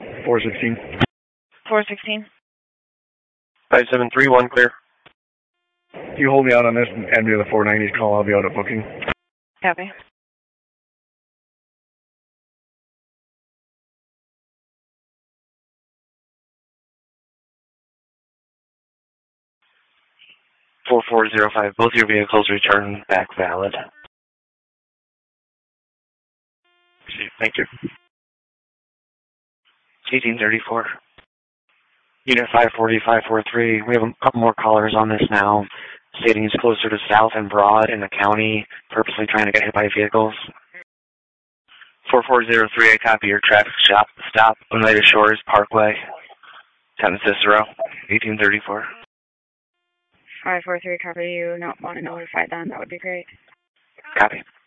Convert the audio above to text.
416. 416. 5731, clear. You hold me out on this and add me to the 490s call. I'll be out at booking. Copy. Four 4405, both your vehicles return back valid. Thank you. 1834. Unit 540-543, we have a couple more callers on this now, stating it's closer to South and Broad in the county, purposely trying to get hit by vehicles. 4403, I copy your traffic stop, Oneida Shores Parkway, San Cicero, 1834. 543, copy. You not want to notify them, that would be great. Copy.